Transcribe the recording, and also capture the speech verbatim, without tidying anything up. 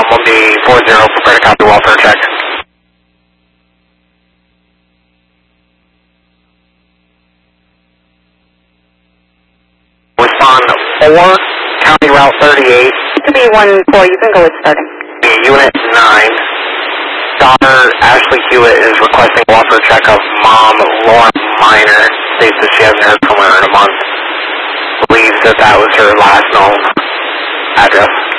one D four zero, prepare to copy welfare check. Respond four, County Route thirty-eight. To be one four, you can go with starting. Unit nine. Daughter Ashley Hewitt is requesting welfare check of mom Lauren Minor. States that she hasn't heard from her in a month. Believes that that was her last known address.